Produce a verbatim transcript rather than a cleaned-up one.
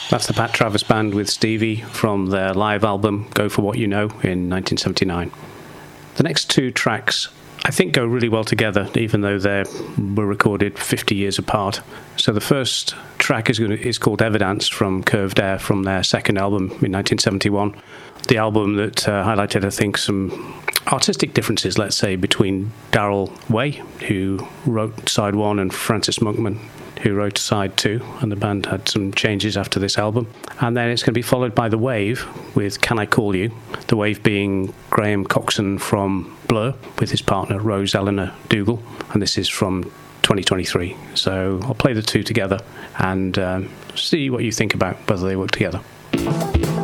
That's the Pat Travers Band with Stevie from their live album Go For What You Know in nineteen seventy-nine. The next two tracks I think go really well together, even though they were recorded fifty years apart. So the first track is, going to, is called Everdance from Curved Air from their second album in nineteen seventy-one. The album that uh, highlighted, I think, some artistic differences, let's say, between Darrell Way, who wrote side one, and Francis Monkman, who wrote side two, and the band had some changes after this album. And then it's going to be followed by The Wave with Can I Call You? The Wave being Graham Coxon from Blur with his partner Rose Eleanor Dougal, and this is from twenty twenty-three. So I'll play the two together and um, see what you think about whether they work together.